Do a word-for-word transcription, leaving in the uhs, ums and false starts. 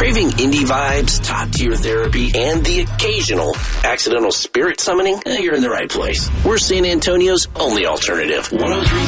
Craving indie vibes, top-tier therapy, and the occasional accidental spirit summoning? Eh, you're in the right place. We're San Antonio's only alternative. one oh three